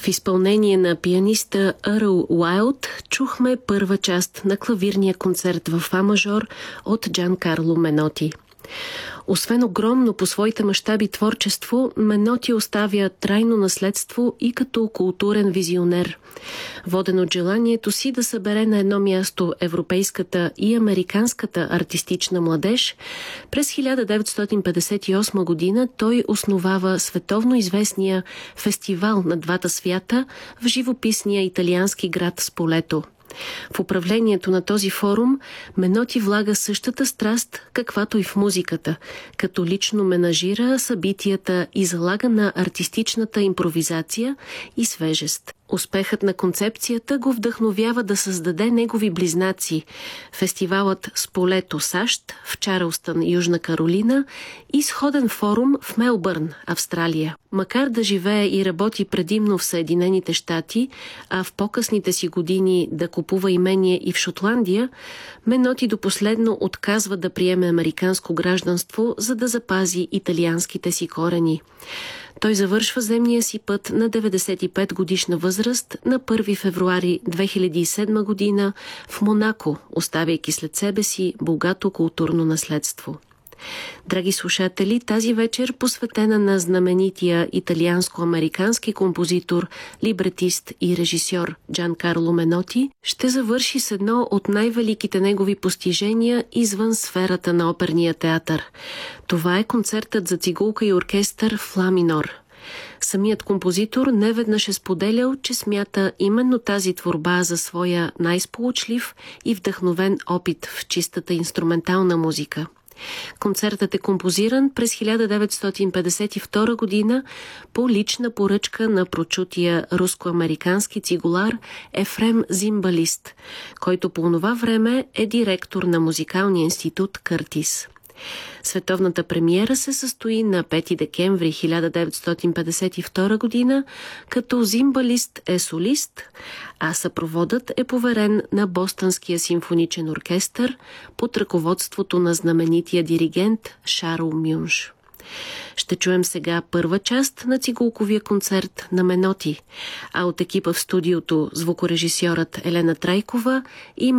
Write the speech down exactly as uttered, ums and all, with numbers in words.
В изпълнение на пианистаЪрл Уайлд чухме първа част на клавирния концерт в фа мажор от Джанкарло Меноти. Освен огромно по своите мащаби творчество, Меноти оставя трайно наследство и като културен визионер. Воден от желанието си да събере на едно място европейската и американската артистична младеж, през хиляда деветстотин петдесет и осма година той основава световно известния фестивал на двата свята в живописния италиански град Сполето. В управлението на този форум Меноти влага същата страст, каквато и в музиката, като лично менажира събитията и залага на артистичната импровизация и свежест. Успехът на концепцията го вдъхновява да създаде негови близнаци – фестивалът Сполето, САЩ, в Чарлстън, Южна Каролина и сходен форум в Мелбърн, Австралия. Макар да живее и работи предимно в Съединените щати, а в по-късните си години да купува имение и в Шотландия, Меноти до последно отказва да приеме американско гражданство, за да запази италианските си корени. Той завършва земния си път на деветдесет и пет годишна възраст на първи февруари две хиляди и седма година в Монако, оставяйки след себе си богато културно наследство. Драги слушатели, тази вечер, посветена на знаменития италианско-американски композитор, либретист и режисьор Джанкарло Меноти, ще завърши с едно от най-великите негови постижения извън сферата на оперния театър. Това е концертът за цигулка и оркестър в ла минор. Самият композитор неведнъж е споделял, че смята именно тази творба за своя най-сполучлив и вдъхновен опит в чистата инструментална музика. Концертът е композиран през хиляда деветстотин петдесет и втора година по лична поръчка на прочутия руско-американски цигулар Ефрем Зимбалист, който по онова време е директор на музикалния институт Къртис. Световната премиера се състои на пети декември хиляда деветстотин петдесет и втора година, като Зимбалист е солист, а съпроводът е поверен на Бостонския симфоничен оркестър под ръководството на знаменития диригент Шарл Мюнш. Ще чуем сега първа част на цигулковия концерт на Меноти, а от екипа в студиото звукорежисьорът Елена Трайкова и